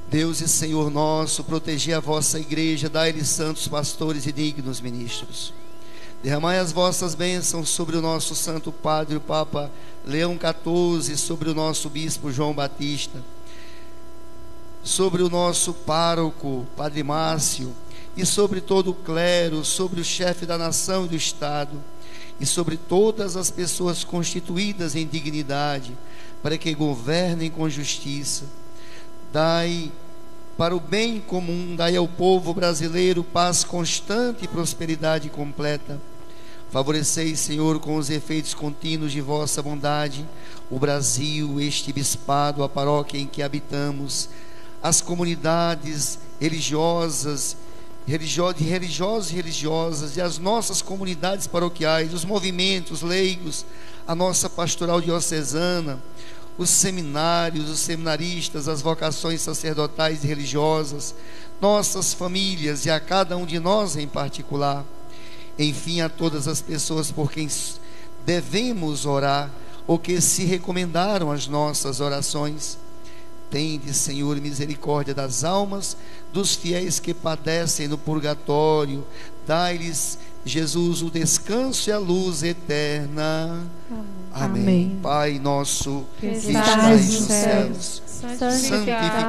Deus e Senhor nosso, protegei a vossa igreja, dai-lhe santos pastores e dignos ministros. Derramai as vossas bênçãos sobre o nosso santo Padre, o Papa Leão XIV, sobre o nosso Bispo João Batista, sobre o nosso pároco, Padre Márcio, e sobre todo o clero, sobre o chefe da nação e do Estado, e sobre todas as pessoas constituídas em dignidade, para que governem com justiça. Dai para o bem comum, dai ao povo brasileiro paz constante e prosperidade completa. Favoreceis, Senhor, com os efeitos contínuos de vossa bondade, o Brasil, este bispado, a paróquia em que habitamos, as comunidades religiosas e religiosas, e as nossas comunidades paroquiais, os movimentos leigos, a nossa pastoral diocesana, os seminários, os seminaristas, as vocações sacerdotais e religiosas, nossas famílias e a cada um de nós em particular. Enfim, a todas as pessoas por quem devemos orar ou que se recomendaram as nossas orações. Tende, Senhor, misericórdia das almas dos fiéis que padecem no purgatório. Dai-lhes, Jesus, o descanso e a luz eterna. Amém. Amém. Pai nosso, que estais estais nos céus, santificado